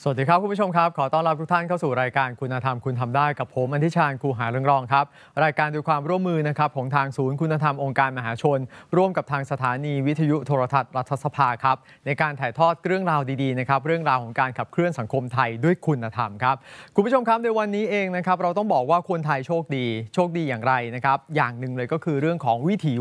สวัสดีครับคุณผู้ชมครับขอต้อนรับทุกท่านเข้าสู่รายการคุณธรรมคุณทำได้กับผมอธิชาญครูหาเรืองรองครับรายการโดยความร่วมมือนะครับของทางศูนย์คุณธรรมองค์การมหาชนร่วมกับทางสถานีวิทยุโทรทัศน์รัฐสภาครับในการถ่ายทอดเรื่องราวดีๆนะครับเรื่องราวของการขับเคลื่อนสังคมไทยด้วยคุณธรรมครับคุณผู้ชมครับในวันนี้เองนะครับเราต้องบอกว่าคนไทยโชคดีอย่างไรนะครับอย่างหนึ่งเลยก็คือเรื่องของวิถี